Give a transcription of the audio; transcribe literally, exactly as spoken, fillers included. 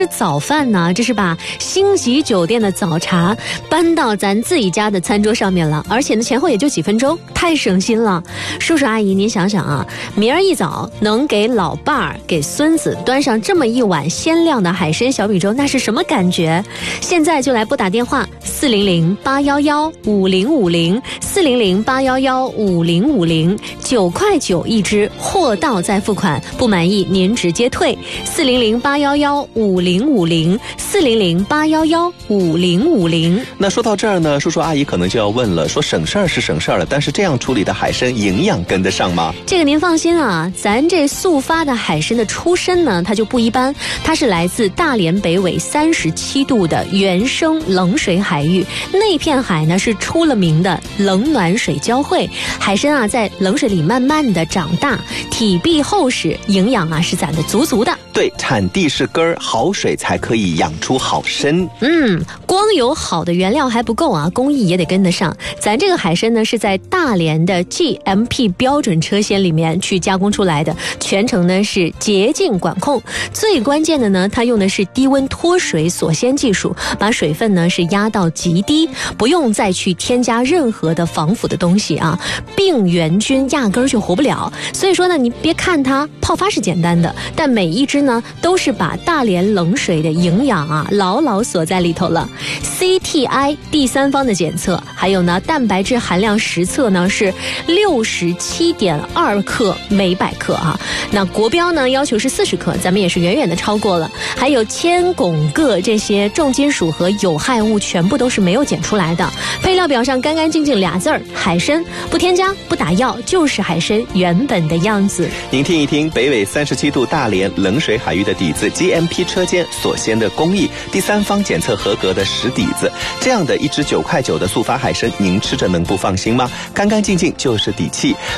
早饭呢，这是把星级酒店的早茶搬到咱自己家的餐桌上面了，而且呢前后也就几分钟，太省心了。叔叔阿姨您想想啊，明儿一早能给老伴儿给孙子端上这么一碗鲜亮的海参小米粥，那是什么感觉？现在就来拨打电话四零零八幺幺五零五零四零零八幺幺五零五零，九块九一只，货到再付款，不满意您直接退。四零零八幺幺五零五零四零零八幺幺五零五零。 那说到这儿呢，叔叔阿姨可能就要问了，说省事儿是省事儿了，但是这样处理的海参营养跟得上吗？ 这个您放心啊，咱这速发的海参的出身呢，它就不一般，它是来自大连北纬三十七度的原生冷水海域，那片海呢是出了名的冷暖水交汇，海参啊在冷水里慢慢的长大，体壁厚实，营养啊是攒得足足的。 对，产地是根儿，好水才可以养出好参。 嗯，光有好的原料还不够啊，工艺也得跟得上。咱这个海参呢是在大连的 G M P 标准车间里面去加工出来的，全程呢是洁净管控。最关键的呢，它用的是低温脱水锁鲜技术，把水分呢是压到极低，不用再去添加任何的防腐的东西啊，病原菌压根儿就活不了。所以说呢，你别看它泡发是简单的，但每一只呢都是把大连冷水的营养啊牢牢锁在里头了。 C T I 第三方的检测，还有呢蛋白质含量实测呢是六十七点二克每百克啊，那国标呢要求是四十克，咱们也是远远的超过了。还有铅汞铬这些重金属和有害物全部都是没有检出来的。配料表上干干净净俩字儿，海参，不添加不打药，就是海参原本的样子。 您听一听北纬三十七度大连冷水海域的底子， G M P 车间锁鲜的工艺，第三方检测合格的实底子，这样的一只九块九的速发海参，您吃着能不放心吗？干干净净就是底气。